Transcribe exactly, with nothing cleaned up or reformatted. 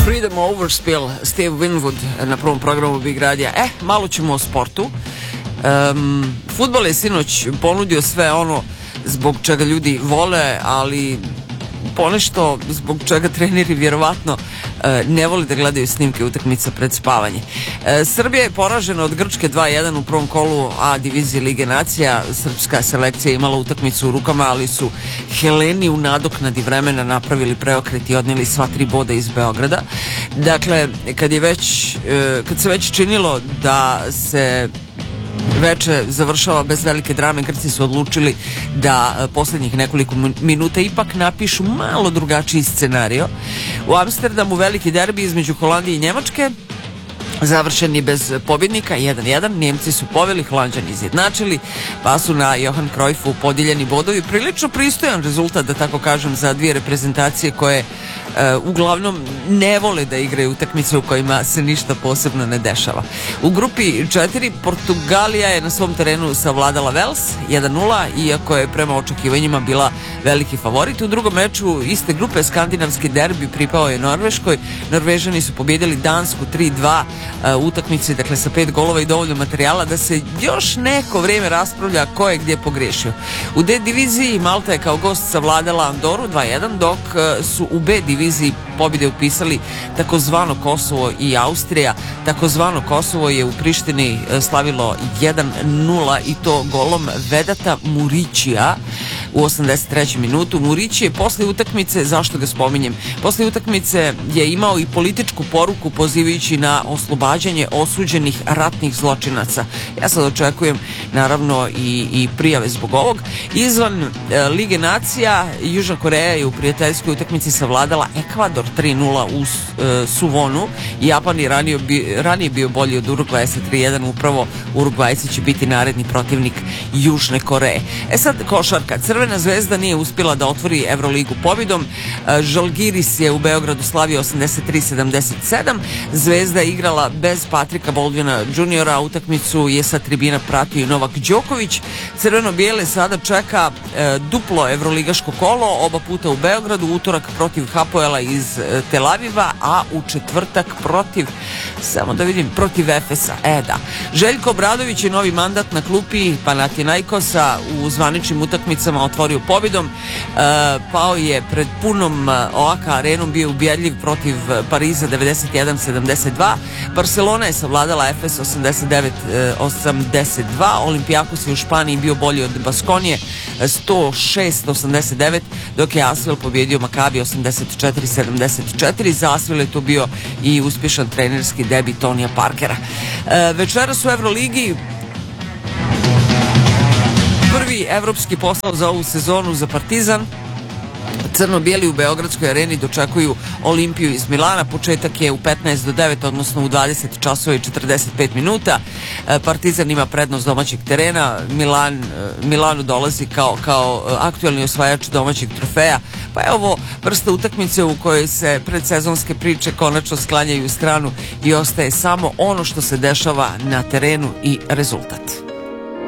Freedom Overspill, Steve Winwood na prvom programu Big Radija. Eh, malo ćemo o sportu. Um, Fudbal je sinoć ponudio sve ono zbog čega ljudi vole, ali ponešto zbog čega treneri vjerovatno ne vole da gledaju snimke utakmica pred spavanje. Srbija je poražena od Grčke dva jedan u prvom kolu A divizije Lige nacija. Srpska selekcija je imala utakmicu u rukama, ali su Heleni u nadoknadi vremena napravili preokret i odnijeli sva tri boda iz Beograda. Dakle, kad je već kad se već činilo da se veče završava bez velike drame, Grci su odlučili da posljednjih nekoliko minuta ipak napišu malo drugačiji scenario. U Amsterdamu veliki derbi između Holandije i Njemačke završen je bez pobjednika, jedan jedan. Njemci su poveli, Holanđani izjednačili, pa su na Johan Cruyffu podijeljeni bodovi. Prilično pristojan rezultat, da tako kažem, za dvije reprezentacije koje uh, uglavnom ne vole da igraju utakmice u kojima se ništa posebno ne dešava. U grupi četiri Portugalija je na svom terenu savladala Vels jedan nula, iako je prema očekivanjima bila veliki favorit. U drugom meču iste grupe skandinavski derbi pripao je Norveškoj. Norvežani su pobjedili Dansku tri dva u utakmici, dakle sa pet golova i dovoljno materijala da se još neko vrijeme raspravlja ko je gdje pogriješio. U D diviziji Malta je kao gost savladala Andoru dva jedan, dok su u B diviziji pobjede upisali takozvano Kosovo i Austrija. Takozvano Kosovo je u Prištini slavilo jedan nula i to golom Vedata Murićija u osamdeset trećoj minutu. Murići je posle utakmice, zašto ga spominjem, posle utakmice je imao i političku poruku pozivajući na oslobađanje osuđenih ratnih zločinaca. Ja sad očekujem naravno i, i prijave zbog ovog. Izvan e, Lige nacija, Južna Koreja je u prijateljskoj utakmici savladala Ekvador tri nula u e, Suvonu. Japan je ranije, bi, ranije bio bolji od Urugvaja sa tri jedan, upravo Urugvajci će biti naredni protivnik Južne Koreje. E sad košarka. Crvena zvezda nije uspjela da otvori Euroligu pobjedom. Žalgiris je u Beogradu slavio osamdeset tri sedamdeset sedam. Zvezda je igrala bez Patrika Baldwina juniora. Utakmicu je sa tribina pratio i Novak Đoković. Crveno-bijele sada čeka e, duplo evroligaško kolo, oba puta u Beogradu, utorak protiv Hapoela iz e, Tel Aviva, a u četvrtak protiv, samo da vidim, protiv Efesa. E da. Željko Obradović je novi mandat na klupi Panathinaikosa u zvaničnim utakmicama otvorio pobjedom. E, pao je pred punom O A K arenom, bio ubjedljiv protiv Pariza devedeset jedan sedamdeset dva. Barcelona je savladala Efes osamdeset devet osamdeset dva. Olimpijakos je u Španiji bio bolji od Baskonije sto šest osamdeset devet, dok je Asvel pobjedio Makabi osamdeset četiri sedamdeset četiri. Za Asvel je to bio i uspješan trenerski debi Tonija Parkera. E, večeras u Euroligi prvi evropski posao za ovu sezonu za Partizan. Crno-bijeli u Beogradskoj areni dočekuju Olimpiju iz Milana. Početak je u petnaest do devet, odnosno u dvadeset časova i četrdeset pet minuta. Partizan ima prednost domaćeg terena. Milan, Milanu dolazi kao, kao aktualni osvajač domaćeg trofeja. Pa je ovo vrsta utakmice u kojoj se predsezonske priče konačno sklanjaju u stranu i ostaje samo ono što se dešava na terenu i rezultat.